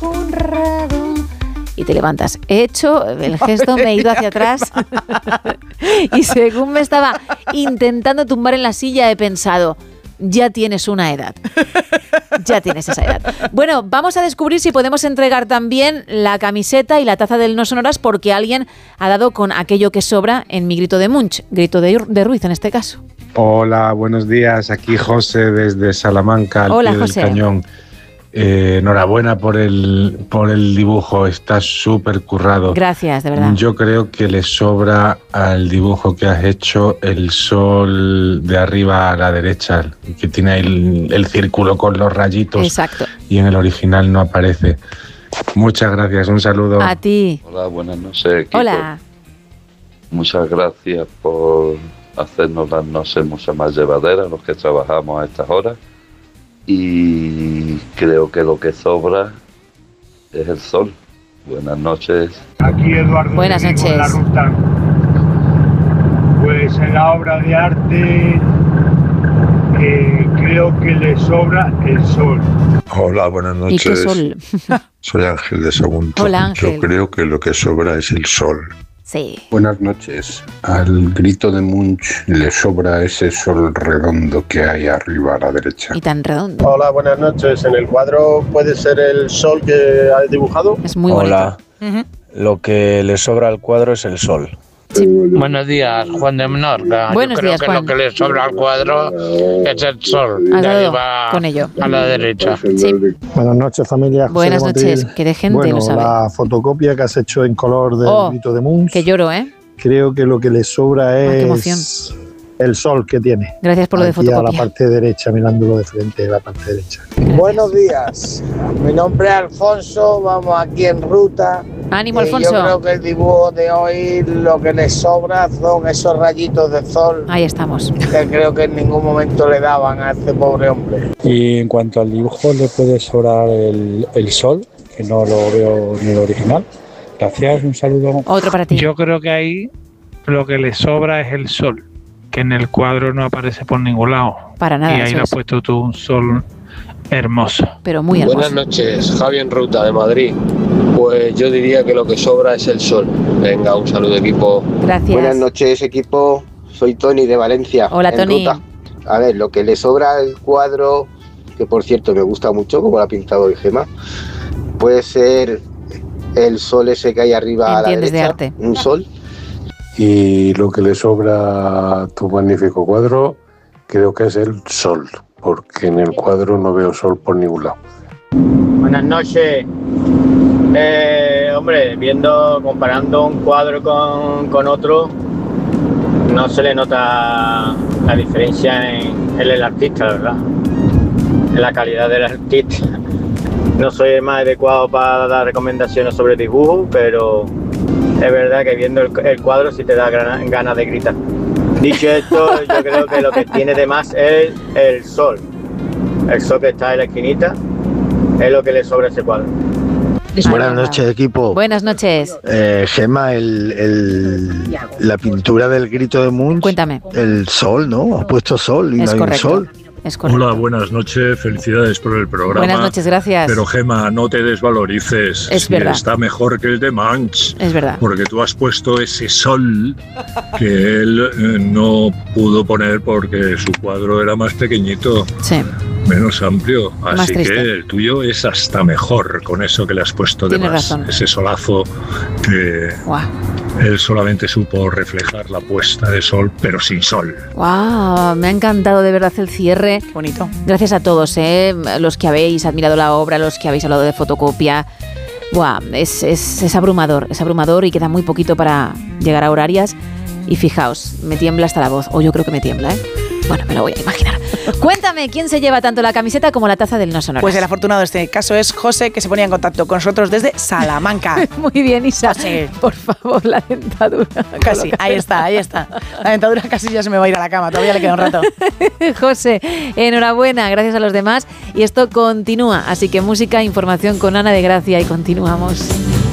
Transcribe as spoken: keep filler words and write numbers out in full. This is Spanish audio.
un radón. Y te levantas. He hecho el gesto, me he ido hacia atrás y según me estaba intentando tumbar en la silla he pensado, ya tienes una edad. Ya tienes esa edad. Bueno, vamos a descubrir si podemos entregar también la camiseta y la taza del No Sonoras porque alguien ha dado con aquello que sobra en mi grito de Munch, grito de, de Ruiz en este caso. Hola, buenos días. Aquí José desde Salamanca, al Hola, pie José. del cañón. Eh, enhorabuena por el, por el dibujo, está súper currado. Gracias, de verdad. Yo creo que le sobra al dibujo que has hecho el sol de arriba a la derecha, que tiene el, el círculo con los rayitos. Exacto. Y en el original no aparece. Muchas gracias, un saludo. A ti. Hola, buenas noches, equipo. Hola. Muchas gracias por hacernos las noches mucho más llevaderas, los que trabajamos a estas horas. Y creo que lo que sobra es el sol. Buenas noches. Aquí Eduardo. Buenas de Vigo, noches. de la Ruta. Pues en la obra de arte eh, creo que le sobra el sol. Hola, buenas ¿Y qué noches. sol? Soy Ángel de Sagunto. Hola, Ángel. Yo creo que lo que sobra es el sol. Sí. Buenas noches. Al grito de Munch le sobra ese sol redondo que hay arriba a la derecha. Y tan redondo. Hola, buenas noches. En el cuadro puede ser el sol que has dibujado. Es muy Hola. bonito. Uh-huh. Lo que le sobra al cuadro es el sol. Sí. Buenos días, Juan de Menorca. Buenos Yo creo días, que Juan. lo que le sobra al cuadro es el sol. Has De dado ahí va con ello. a la derecha. Sí. Buenas noches, familia. José Buenas de noches. Motril. Que de gente bueno, lo sabe. la fotocopia que has hecho en color del Oh, grito de Munch, Que lloro, ¿eh? creo que lo que le sobra Ah, qué es emoción. el sol que tiene. Gracias por lo de Aquí a la fotocopia. parte derecha, mirándolo de frente, la parte derecha. Buenos días, mi nombre es Alfonso, vamos aquí en ruta. Ánimo, Eh, Alfonso. Yo creo que el dibujo de hoy lo que le sobra son esos rayitos de sol Ahí estamos. que creo que en ningún momento le daban a este pobre hombre. Y en cuanto al dibujo, le puede sobrar el, el sol, que no lo veo en el original. Gracias, un saludo. Otro para ti. Yo creo que ahí lo que le sobra es el sol, que en el cuadro no aparece por ningún lado. Para nada, Y ahí eso lo has es. puesto tú un sol hermoso. Pero muy Buenas hermoso. noches, Javi en ruta de Madrid. Pues yo diría que lo que sobra es el sol. Venga, un saludo, equipo. Gracias. Buenas noches, equipo. Soy Tony de Valencia. Hola, en Tony. ruta. A ver, lo que le sobra al cuadro, que por cierto me gusta mucho, como lo ha pintado el Gema, puede ser el sol ese que hay arriba a la Entiendes de derecha. arte. Un sol. Y lo que le sobra a tu magnífico cuadro, creo que es el sol, porque en el cuadro no veo sol por ningún lado. Buenas noches. Eh, hombre, viendo, comparando un cuadro con, con otro, no se le nota la diferencia en, en el artista, la verdad. En la calidad del artista. No soy el más adecuado para dar recomendaciones sobre dibujo, pero es verdad que viendo el, el cuadro sí te da ganas gana de gritar. Dicho esto, yo creo que lo que tiene de más es el sol. El sol que está en la esquinita es lo que le sobra a ese cuadro. Buenas noches, equipo. Buenas noches. Eh, Gemma, el, el, la pintura del grito de Munch. Cuéntame. El sol, ¿no? Has puesto sol y Es no hay correcto. un sol. Es correcto. Hola, buenas noches, felicidades por el programa. Buenas noches, gracias. Pero Gema, no te desvalorices. Es Si verdad. Está mejor que el de Munch. Es verdad. Porque tú has puesto ese sol que él eh, no pudo poner porque su cuadro era más pequeñito. Sí. Menos amplio, Más así triste. que el tuyo es hasta mejor con eso que le has puesto de Tienes más. razón. Ese solazo que Guau. él solamente supo reflejar la puesta de sol, pero sin sol. Wow, me ha encantado de verdad el cierre. Bonito. Gracias a todos, ¿eh? Los que habéis admirado la obra, los que habéis hablado de fotocopia. Wow, es, es, es abrumador, es abrumador y queda muy poquito para llegar a horarias. Y fijaos, me tiembla hasta la voz, o yo creo que me tiembla, ¿eh? Bueno, me lo voy a imaginar. Cuéntame, ¿quién se lleva tanto la camiseta como la taza del No Sonoras? Pues el afortunado de este caso es José, que se ponía en contacto con nosotros desde Salamanca. Muy bien, Isa. José. Por favor, la dentadura. Casi, ahí está, ahí está. La dentadura casi ya se me va a ir a la cama, todavía le queda un rato. José, enhorabuena, gracias a los demás. Y esto continúa, así que música, información con Ana de Gracia y continuamos.